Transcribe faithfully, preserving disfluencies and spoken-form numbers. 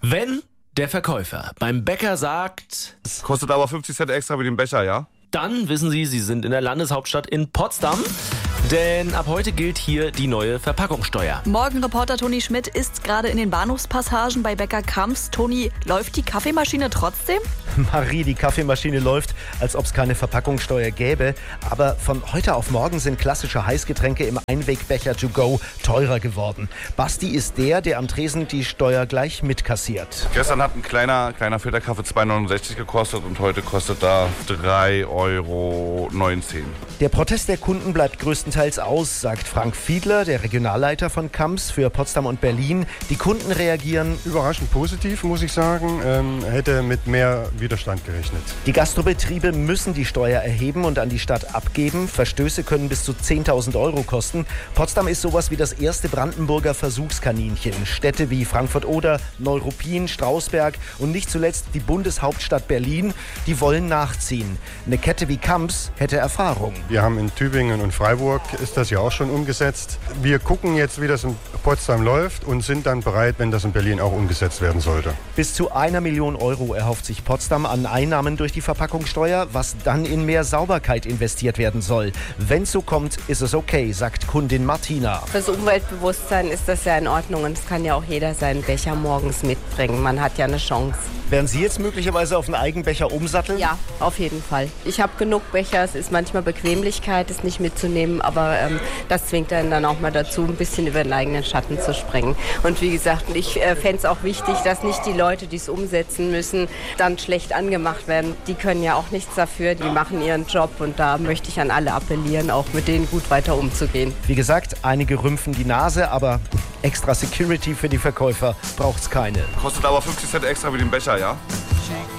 Wenn der Verkäufer beim Bäcker sagt, Kostet aber fünfzig Cent extra wie den Becher, ja? dann wissen Sie, Sie sind in der Landeshauptstadt in Potsdam. Denn ab heute gilt hier die neue Verpackungssteuer. Morgenreporter Toni Schmidt ist gerade in den Bahnhofspassagen bei Bäcker Kamps. Toni, läuft die Kaffeemaschine trotzdem? Marie, die Kaffeemaschine läuft, als ob es keine Verpackungssteuer gäbe. Aber von heute auf morgen sind klassische Heißgetränke im Einwegbecher to go teurer geworden. Basti ist der, der am Tresen die Steuer gleich mitkassiert. Gestern hat ein kleiner, kleiner Filterkaffee zwei Euro neunundsechzig gekostet und heute kostet da drei Euro neunzehn. Der Protest der Kunden bleibt größtenteils aus, sagt Frank Fiedler, der Regionalleiter von Kamps für Potsdam und Berlin. Die Kunden reagieren überraschend positiv, muss ich sagen. Ähm, hätte mit mehr Widerstand gerechnet. Die Gastrobetriebe müssen die Steuer erheben und an die Stadt abgeben. Verstöße können bis zu zehntausend Euro kosten. Potsdam ist sowas wie das erste Brandenburger Versuchskaninchen. Städte wie Frankfurt-Oder, Neuruppin, Strausberg und nicht zuletzt die Bundeshauptstadt Berlin, die wollen nachziehen. Eine Kette wie Kamps hätte Erfahrung. Wir haben in Tübingen und Freiburg ist das ja auch schon umgesetzt. Wir gucken jetzt, wie das in Potsdam läuft und sind dann bereit, wenn das in Berlin auch umgesetzt werden sollte. Bis zu einer Million Euro erhofft sich Potsdam an Einnahmen durch die Verpackungssteuer, was dann in mehr Sauberkeit investiert werden soll. Wenn es so kommt, ist es okay, sagt Kundin Martina. Fürs Umweltbewusstsein ist das ja in Ordnung und es kann ja auch jeder seinen Becher morgens mitbringen. Man hat ja eine Chance. Werden Sie jetzt möglicherweise auf einen Eigenbecher umsatteln? Ja, auf jeden Fall. Ich habe genug Becher, es ist manchmal Bequemlichkeit, es nicht mitzunehmen, aber ähm, das zwingt einen dann auch mal dazu, ein bisschen über den eigenen Schatten zu springen. Und wie gesagt, ich äh, fände es auch wichtig, dass nicht die Leute, die es umsetzen müssen, dann schlecht angemacht werden. Die können ja auch nichts dafür, die machen ihren Job und da möchte ich an alle appellieren, auch mit denen gut weiter umzugehen. Wie gesagt, einige rümpfen die Nase, aber extra Security für die Verkäufer braucht's keine. Kostet aber fünfzig Cent extra wie den Becher, ja?